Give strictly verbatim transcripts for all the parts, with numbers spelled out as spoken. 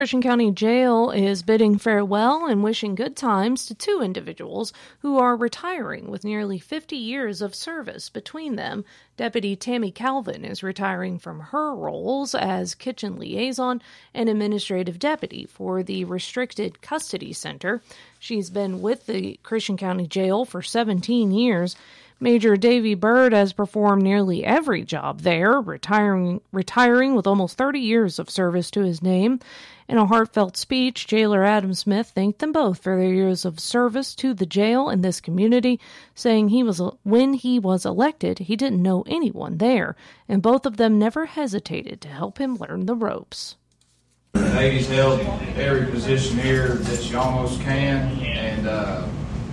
Christian County Jail is bidding farewell and wishing good times to two individuals who are retiring with nearly fifty years of service between them. Deputy Tammy Calvin is retiring from her roles as kitchen liaison and administrative deputy for the Restricted Custody Center. She's been with the Christian County Jail for seventeen years. Major Davy Bird has performed nearly every job there, retiring retiring with almost thirty years of service to his name. In a heartfelt speech, Jailer Adam Smith thanked them both for their years of service to the jail and this community, saying he was when he was elected, he didn't know anyone there, and both of them never hesitated to help him learn the ropes. Davy's held every position here that you almost can, and uh,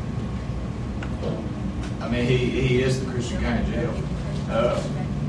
I mean, he, he is the Christian County Jail. Uh,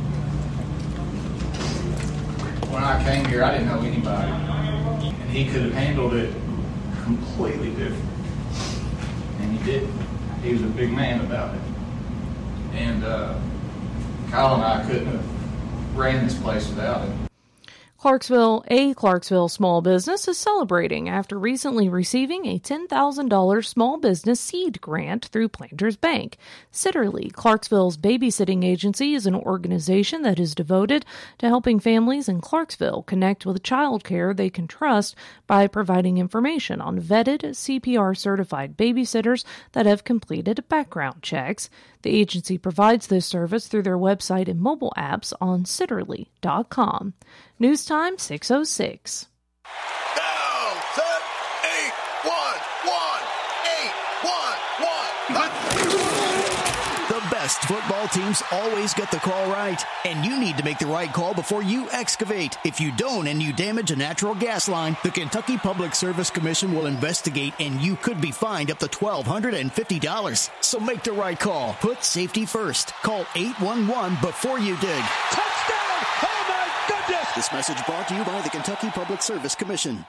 when I came here, I didn't know anybody, and he could have handled it completely different, and he didn't. He was a big man about it, and uh, Kyle and I couldn't have ran this place without him. Clarksville, a Clarksville small business, is celebrating after recently receiving a ten thousand dollars small business seed grant through Planters Bank. Sitterly, Clarksville's babysitting agency, is an organization that is devoted to helping families in Clarksville connect with child care they can trust by providing information on vetted C P R-certified babysitters that have completed background checks. The agency provides this service through their website and mobile apps on sitterly dot com. News time, six oh six. Down, set, eight, one, one, eight, one, one. The best football teams always get the call right, and you need to make the right call before you excavate. If you don't and you damage a natural gas line, the Kentucky Public Service Commission will investigate, and you could be fined up to twelve hundred fifty dollars. So make the right call. Put safety first. Call eight one one before you dig. Touchdown! Oh, my goodness! This message brought to you by the Kentucky Public Service Commission.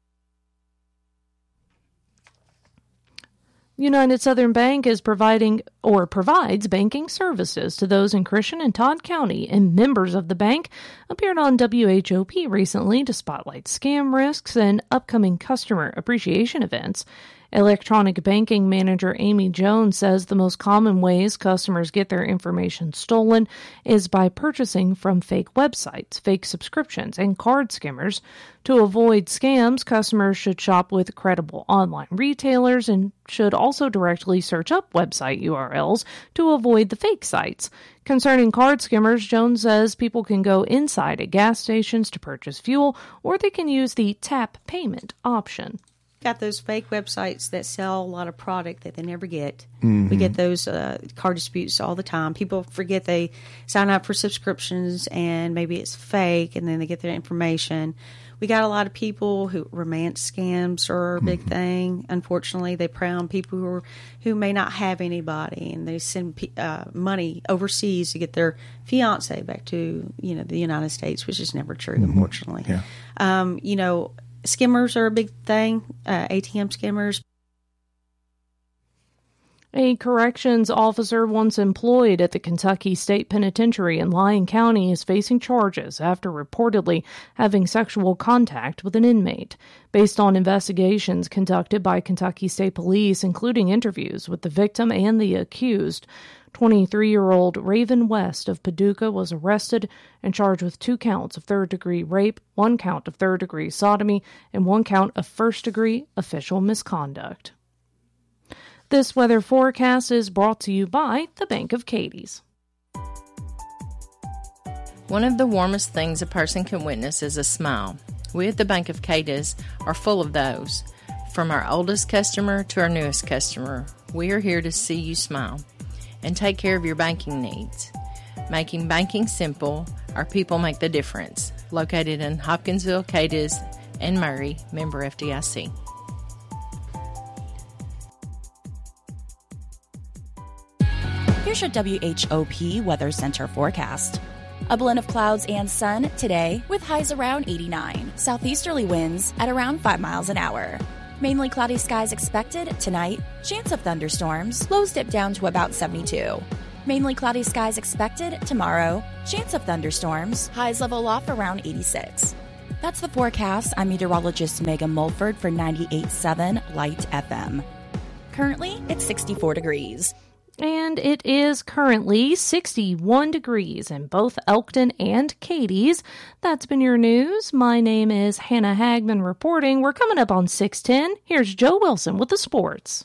United Southern Bank is providing or provides banking services to those in Christian and Todd County, and members of the bank appeared on W H O P recently to spotlight scam risks and upcoming customer appreciation events. Electronic banking manager Amy Jones says the most common ways customers get their information stolen is by purchasing from fake websites, fake subscriptions, and card skimmers. To avoid scams, customers should shop with credible online retailers and should also directly search up website U R Ls to avoid the fake sites. Concerning card skimmers, Jones says people can go inside at gas stations to purchase fuel, or they can use the tap payment option. Got those fake websites that sell a lot of product that they never get. Mm-hmm. We get those uh, car disputes all the time. People forget they sign up for subscriptions and maybe it's fake, and then they get their information. We got a lot of people who romance scams are a big mm-hmm. thing. Unfortunately, they prey on people who are, who may not have anybody, and they send uh, money overseas to get their fiance back to you know the United States, which is never true, mm-hmm. unfortunately. Yeah. Um, you know. Skimmers are a big thing, uh, A T M skimmers. A corrections officer once employed at the Kentucky State Penitentiary in Lyon County is facing charges after reportedly having sexual contact with an inmate. Based on investigations conducted by Kentucky State Police, including interviews with the victim and the accused, twenty-three-year-old Raven West of Paducah was arrested and charged with two counts of third-degree rape, one count of third-degree sodomy, and one count of first-degree official misconduct. This weather forecast is brought to you by the Bank of Cadiz. One of the warmest things a person can witness is a smile. We at the Bank of Cadiz are full of those. From our oldest customer to our newest customer, we are here to see you smile and take care of your banking needs. Making banking simple, our people make the difference. Located in Hopkinsville, Cadiz, and Murray, member F D I C. Here's your W H O P Weather Center forecast. A blend of clouds and sun today with highs around eighty-nine. Southeasterly winds at around five miles an hour. Mainly cloudy skies expected tonight. Chance of thunderstorms. Lows dip down to about seventy-two. Mainly cloudy skies expected tomorrow. Chance of thunderstorms. Highs level off around eighty-six. That's the forecast. I'm meteorologist Megan Mulford for ninety-eight point seven Light F M. Currently, it's sixty-four degrees. And it is currently sixty-one degrees in both Elkton and Cadiz. That's been your news. My name is Hannah Hagman reporting. We're coming up on six ten. Here's Joe Wilson with the sports.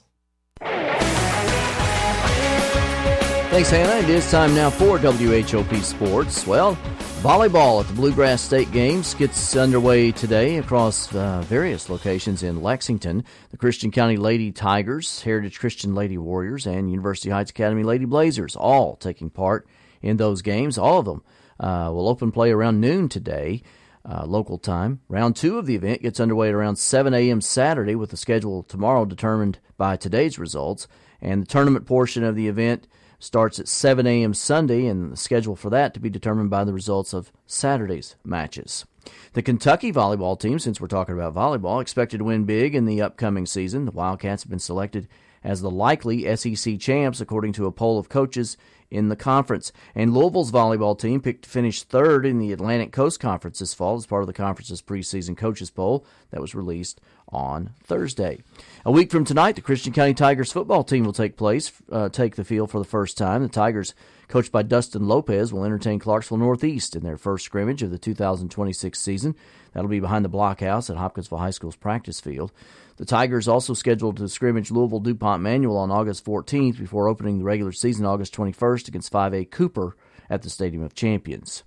Thanks, Hannah. It is time now for W H O P Sports. Well, volleyball at the Bluegrass State Games gets underway today across uh, various locations in Lexington. The Christian County Lady Tigers, Heritage Christian Lady Warriors, and University Heights Academy Lady Blazers all taking part in those games. All of them uh, will open play around noon today, uh, local time. Round two of the event gets underway at around seven a.m. Saturday, with the schedule tomorrow determined by today's results. And the tournament portion of the event starts at seven a.m. Sunday, and the schedule for that to be determined by the results of Saturday's matches. The Kentucky volleyball team, since we're talking about volleyball, expected to win big in the upcoming season. The Wildcats have been selected as the likely S E C champs, according to a poll of coaches in the conference. And Louisville's volleyball team picked to finish third in the Atlantic Coast Conference this fall as part of the conference's preseason coaches poll that was released on Thursday. A week from tonight, the Christian County Tigers football team will take place, uh, take the field for the first time. The Tigers, coached by Dustin Lopez, will entertain Clarksville Northeast in their first scrimmage of the two thousand twenty-six season. That'll be behind the blockhouse at Hopkinsville High School's practice field. The Tigers also scheduled to scrimmage Louisville DuPont Manual on August fourteenth before opening the regular season August twenty-first against five A Cooper at the Stadium of Champions.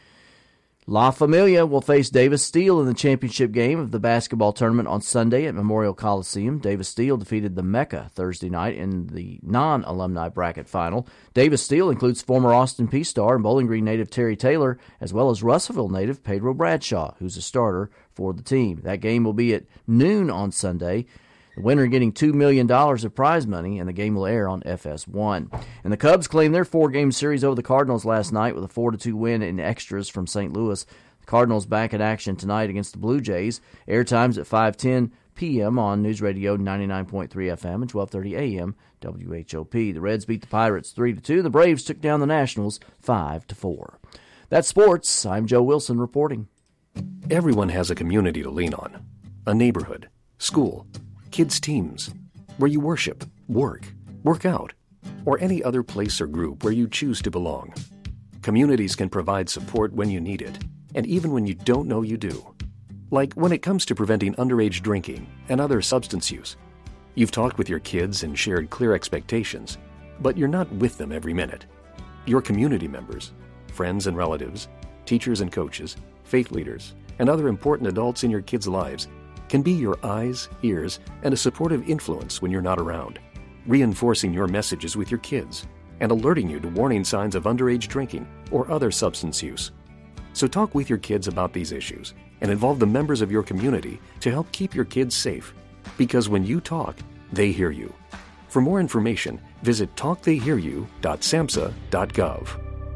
La Familia will face Davis Steel in the championship game of the basketball tournament on Sunday at Memorial Coliseum. Davis Steel defeated the Mecca Thursday night in the non-alumni bracket final. Davis Steel includes former Austin Peay star and Bowling Green native Terry Taylor, as well as Russellville native Pedro Bradshaw, who's a starter for the team. That game will be at noon on Sunday. The winner getting two million dollars of prize money, and the game will air on F S one. And the Cubs claimed their four-game series over the Cardinals last night with a four to two win in extras from Saint Louis. The Cardinals back in action tonight against the Blue Jays. Airtime's at five ten p.m. on News Radio ninety-nine point three F M and twelve thirty a.m. W H O P. The Reds beat the Pirates three to two. The Braves took down the Nationals five to four. That's sports. I'm Joe Wilson reporting. Everyone has a community to lean on. A neighborhood, school, kids' teams, where you worship, work, work out, or any other place or group where you choose to belong. Communities can provide support when you need it, and even when you don't know you do. Like when it comes to preventing underage drinking and other substance use. You've talked with your kids and shared clear expectations, but you're not with them every minute. Your community members, friends and relatives, teachers and coaches, faith leaders, and other important adults in your kids' lives can be your eyes, ears, and a supportive influence when you're not around, reinforcing your messages with your kids and alerting you to warning signs of underage drinking or other substance use. So talk with your kids about these issues and involve the members of your community to help keep your kids safe. Because when you talk, they hear you. For more information, visit talk they hear you dot samhsa dot gov.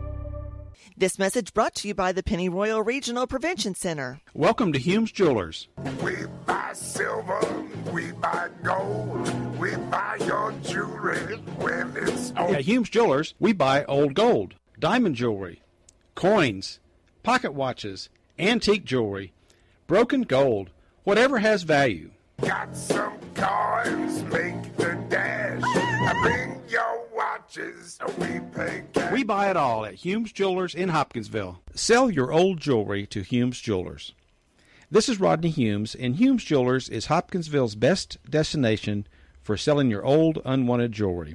This message brought to you by the Pennyroyal Regional Prevention Center. Welcome to Humes Jewelers. We buy silver, we buy gold, we buy your jewelry when it's old. At Humes Jewelers, we buy old gold, diamond jewelry, coins, pocket watches, antique jewelry, broken gold, whatever has value. Got some coins, make the dash. I bring your watches, we pay cash. We buy it all at Humes Jewelers in Hopkinsville. Sell your old jewelry to Humes Jewelers. This is Rodney Humes, and Humes Jewelers is Hopkinsville's best destination for selling your old, unwanted jewelry.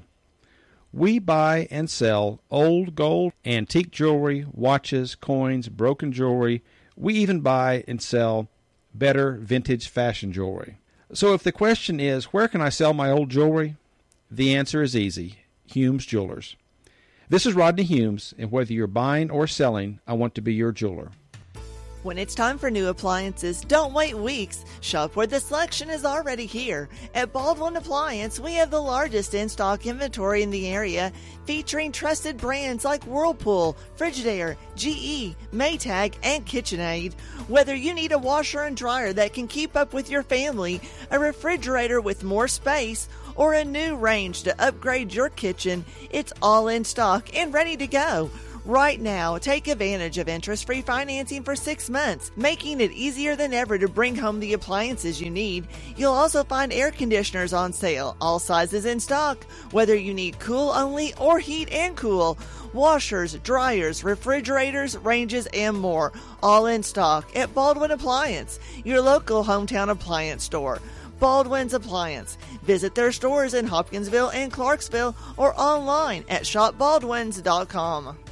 We buy and sell old gold, antique jewelry, watches, coins, broken jewelry. We even buy and sell better vintage fashion jewelry. So if the question is, where can I sell my old jewelry? The answer is easy. Humes Jewelers. This is Rodney Humes, and whether you're buying or selling, I want to be your jeweler. When it's time for new appliances, don't wait weeks. Shop where the selection is already here. At Baldwin Appliance, we have the largest in-stock inventory in the area, featuring trusted brands like Whirlpool, Frigidaire, G E, Maytag, and KitchenAid. Whether you need a washer and dryer that can keep up with your family, a refrigerator with more space, or a new range to upgrade your kitchen, it's all in stock and ready to go. Right now, take advantage of interest-free financing for six months, making it easier than ever to bring home the appliances you need. You'll also find air conditioners on sale, all sizes in stock, whether you need cool only or heat and cool. Washers, dryers, refrigerators, ranges, and more, all in stock at Baldwin Appliance, your local hometown appliance store. Baldwin's Appliance. Visit their stores in Hopkinsville and Clarksville or online at shop baldwins dot com.